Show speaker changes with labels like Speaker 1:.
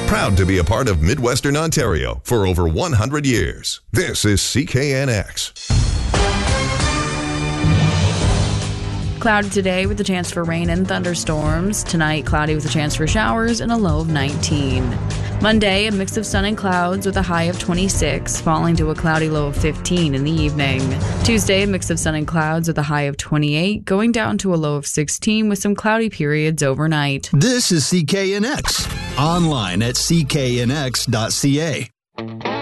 Speaker 1: Proud to be a part of Midwestern Ontario for over 100 years. This is CKNX.
Speaker 2: Cloudy today with a chance for rain and thunderstorms. Tonight, cloudy with a chance for showers and a low of 19. Monday, a mix of sun and clouds with a high of 26, falling to a cloudy low of 15 in the evening. Tuesday, a mix of sun and clouds with a high of 28, going down to a low of 16 with some cloudy periods overnight.
Speaker 3: This is CKNX, online at cknx.ca.